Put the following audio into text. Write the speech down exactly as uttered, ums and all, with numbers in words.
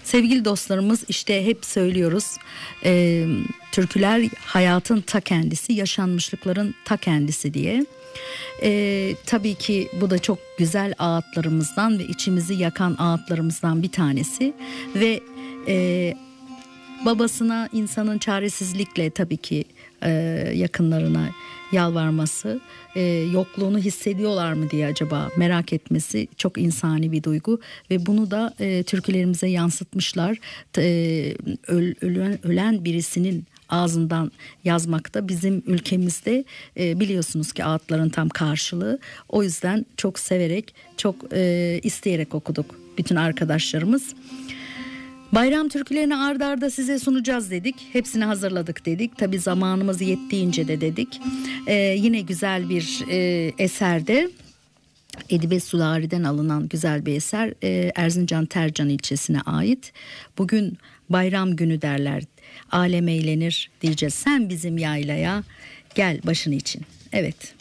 Sevgili dostlarımız, işte hep söylüyoruz, e, türküler hayatın ta kendisi, yaşanmışlıkların ta kendisi diye. E, tabii ki bu da çok güzel ağıtlarımızdan ve içimizi yakan ağıtlarımızdan bir tanesi ve e, babasına insanın çaresizlikle tabii ki e, yakınlarına yalvarması, e, yokluğunu hissediyorlar mı diye acaba merak etmesi çok insani bir duygu ve bunu da e, türkülerimize yansıtmışlar. E, öl, ölen, ölen birisinin ağzından yazmakta bizim ülkemizde e, biliyorsunuz ki ağıtların tam karşılığı. O yüzden çok severek, çok e, isteyerek okuduk bütün arkadaşlarımız. Bayram türkülerini ard arda size sunacağız dedik. Hepsini hazırladık dedik. Tabii zamanımız yettiğince de dedik. Ee, yine güzel bir e, eserde, Edibe Sulari'den alınan güzel bir eser, e, Erzincan Tercan ilçesine ait. Bugün bayram günü derler, alem eğlenir diyeceğiz. Sen bizim yaylaya gel başın için. Evet.